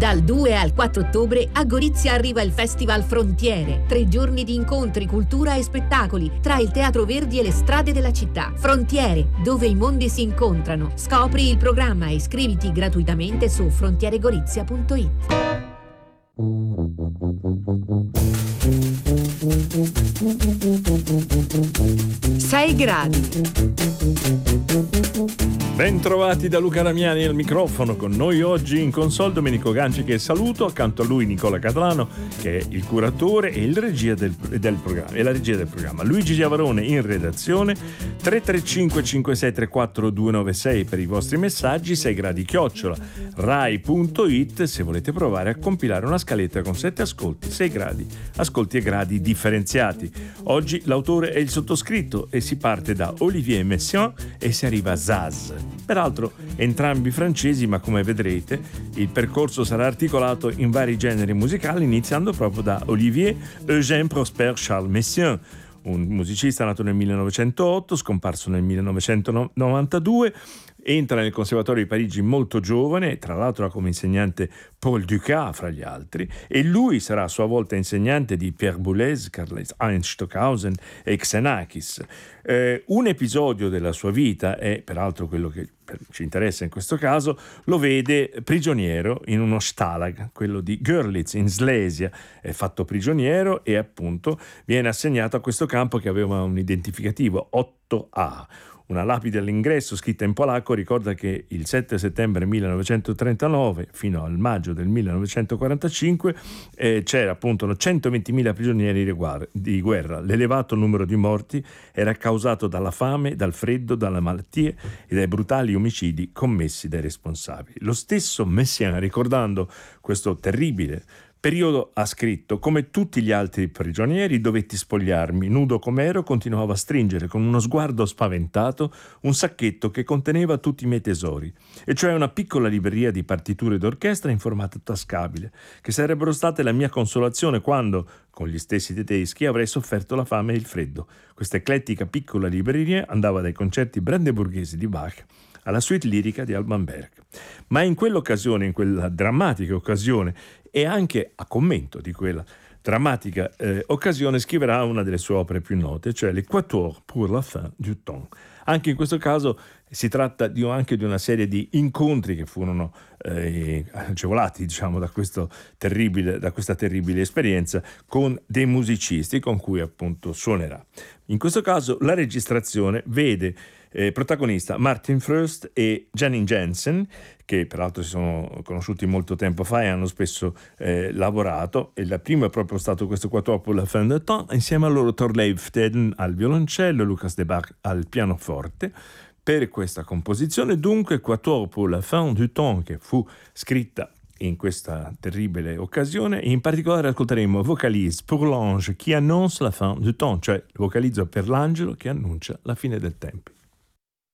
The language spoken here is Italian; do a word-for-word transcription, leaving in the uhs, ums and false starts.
Dal due al quattro ottobre a Gorizia arriva il Festival Frontiere. Tre giorni di incontri, cultura e spettacoli tra il Teatro Verdi e le strade della città. Frontiere, dove i mondi si incontrano. Scopri il programma e iscriviti gratuitamente su frontieregorizia punto it. sei gradi. Bentrovati da Luca Damiani al microfono. Con noi oggi in console Domenico Ganci, che saluto, accanto a lui Nicola Catalano, che è il curatore e il regia del, del programma e la regia del programma. Luigi Giavarone in redazione. Tre tre cinque cinque sei tre quattro due nove sei per i vostri messaggi. sei gradi chiocciola rai punto it se volete provare a compilare una scaletta con sette ascolti, sei gradi, ascolti e gradi differenziati. Oggi l'autore è il sottoscritto e si parte da Olivier Messiaen e si arriva a Zaz. Peraltro entrambi francesi, ma come vedrete il percorso sarà articolato in vari generi musicali, iniziando proprio da Olivier Eugène Prosper Charles Messiaen, un musicista nato nel millenovecentootto, scomparso nel millenovecentonovantadue. Entra nel Conservatorio di Parigi molto giovane, tra l'altro ha come insegnante Paul Dukas fra gli altri, e lui sarà a sua volta insegnante di Pierre Boulez, Karl-Heinz Stockhausen e Xenakis. Eh, un episodio della sua vita, è peraltro quello che ci interessa in questo caso, lo vede prigioniero in uno stalag, quello di Görlitz in Slesia. È fatto prigioniero e appunto viene assegnato a questo campo che aveva un identificativo otto A. Una lapide all'ingresso scritta in polacco ricorda che il sette settembre millenovecentotrentanove fino al maggio del millenovecentoquarantacinque eh, c'era appunto centoventimila prigionieri di guerra. L'elevato numero di morti era causato dalla fame, dal freddo, dalle malattie e dai brutali omicidi commessi dai responsabili. Lo stesso Messiaen, ricordando questo terribile periodo, ha scritto: come tutti gli altri prigionieri dovetti spogliarmi, nudo com'ero continuavo a stringere con uno sguardo spaventato un sacchetto che conteneva tutti i miei tesori, e cioè una piccola libreria di partiture d'orchestra in formato tascabile, che sarebbero state la mia consolazione quando, con gli stessi tedeschi, avrei sofferto la fame e il freddo. Questa eclettica piccola libreria andava dai concerti brandeburghesi di Bach alla suite lirica di Alban Berg. Ma in quell'occasione, in quella drammatica occasione, e anche a commento di quella drammatica eh, occasione, scriverà una delle sue opere più note, cioè Les Quatuors pour la fin du temps. Anche in questo caso si tratta di, anche di una serie di incontri che furono eh, agevolati, diciamo, da, questo terribile, da questa terribile esperienza con dei musicisti con cui appunto suonerà. In questo caso la registrazione vede Eh, protagonista Martin Fröst e Janine Jensen, che peraltro si sono conosciuti molto tempo fa e hanno spesso eh, lavorato, e il primo è proprio stato questo Quatuor pour la fin du temps, insieme a loro Thorleif Teden al violoncello e Lucas de Bach al pianoforte. Per questa composizione dunque Quatuor pour la fin du temps, che fu scritta in questa terribile occasione, e in particolare ascolteremo Vocalise pour l'ange qui annonce la fin du temps, cioè vocalizzo per l'angelo che annuncia la fine del tempo.